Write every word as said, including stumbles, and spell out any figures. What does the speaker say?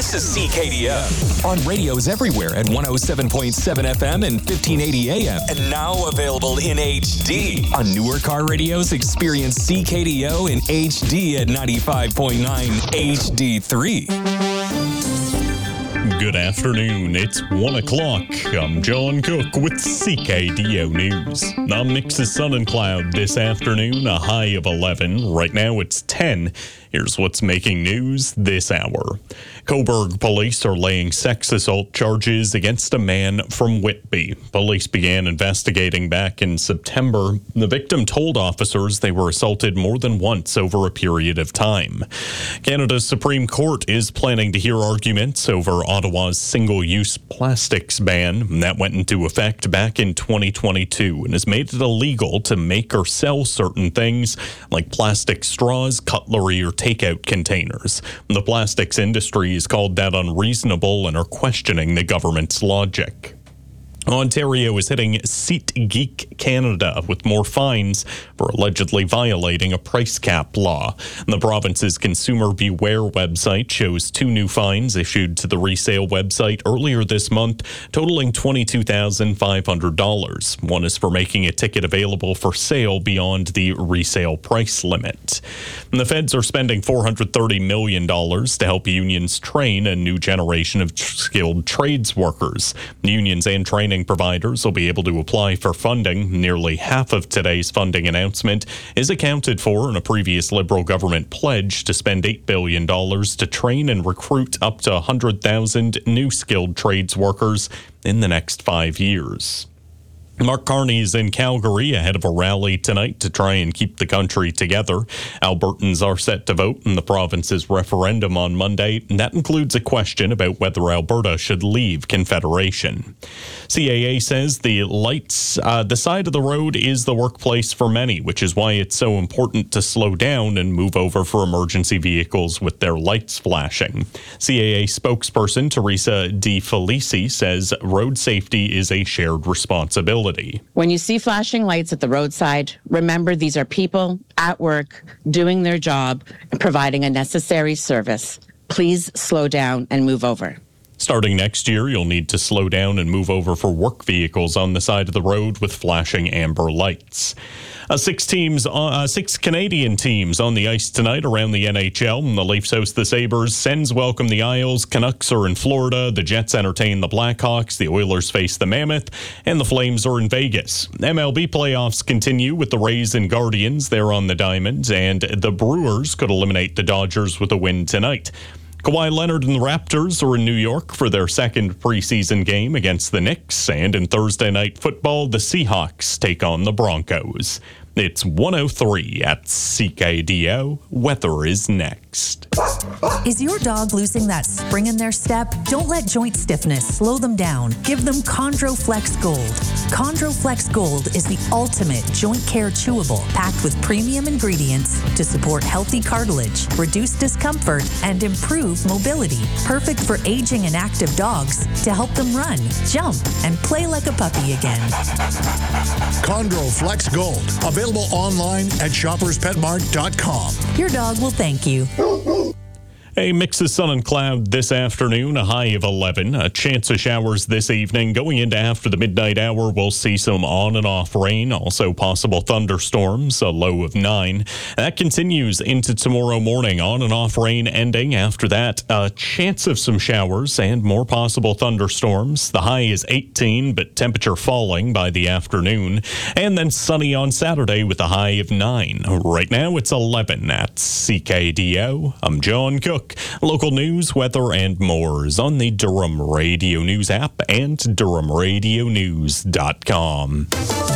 This is C K D O. On radios everywhere at one oh seven point seven F M and fifteen eighty A M. And now available in H D. On newer car radios, experience C K D O in H D at ninety-five point nine H D three. Good afternoon. It's one o'clock. I'm John Cook with C K D O News. A mix of sun and cloud this afternoon, a high of eleven. Right now it's ten. Here's what's making news this hour. Cobourg police are laying sex assault charges against a man from Whitby. Police began investigating back in September. The victim told officers they were assaulted more than once over a period of time. Canada's Supreme Court is planning to hear arguments over Ottawa's single-use plastics ban. That went into effect back in twenty twenty-two and has made it illegal to make or sell certain things like plastic straws, cutlery, or takeout containers. The plastics industry has called that unreasonable and are questioning the government's logic. Ontario is hitting SeatGeek Canada with more fines for allegedly violating a price cap law. The province's Consumer Beware website shows two new fines issued to the resale website earlier this month, totaling twenty-two thousand five hundred dollars. One is for making a ticket available for sale beyond the resale price limit. And the feds are spending four hundred thirty million dollars to help unions train a new generation of skilled trades workers. Unions and training providers will be able to apply for funding. Nearly half of today's funding announcement is accounted for in a previous Liberal government pledge to spend eight billion dollars to train and recruit up to one hundred thousand new skilled trades workers in the next five years. Mark Carney is in Calgary ahead of a rally tonight to try and keep the country together. Albertans are set to vote in the province's referendum on Monday, and that includes a question about whether Alberta should leave Confederation. C A A says the lights, uh, the side of the road is the workplace for many, which is why it's so important to slow down and move over for emergency vehicles with their lights flashing. C A A spokesperson Teresa De Felici says road safety is a shared responsibility. When you see flashing lights at the roadside, remember these are people at work doing their job and providing a necessary service. Please slow down and move over. Starting next year, you'll need to slow down and move over for work vehicles on the side of the road with flashing amber lights. Uh, six teams, uh, six Canadian teams on the ice tonight around the N H L. The Leafs host the Sabres, Sens welcome the Isles, Canucks are in Florida, the Jets entertain the Blackhawks, the Oilers face the Mammoth, and the Flames are in Vegas. M L B playoffs continue with the Rays and Guardians. They're on the diamond, and the Brewers could eliminate the Dodgers with a win tonight. Kawhi Leonard and the Raptors are in New York for their second preseason game against the Knicks. And in Thursday night football, the Seahawks take on the Broncos. It's one oh three at C K D O. Weather is next. Is your dog losing that spring in their step? Don't let joint stiffness slow them down. Give them ChondroFlex Gold. ChondroFlex Gold is the ultimate joint care chewable, packed with premium ingredients to support healthy cartilage, reduce discomfort, and improve mobility. Perfect for aging and active dogs to help them run, jump, and play like a puppy again. ChondroFlex Gold. Available online at shoppers pet mart dot com. Your dog will thank you. A mix of sun and cloud this afternoon, a high of eleven. A chance of showers this evening. Going into after the midnight hour, we'll see some on and off rain, also possible thunderstorms, a low of nine. That continues into tomorrow morning, on and off rain ending. After that, a chance of some showers and more possible thunderstorms. The high is eighteen, but temperature falling by the afternoon. And then sunny on Saturday with a high of nine. Right now, it's eleven at C K D O. I'm John Cook. Local news, weather, and more is on the Durham Radio News app and durham radio news dot com.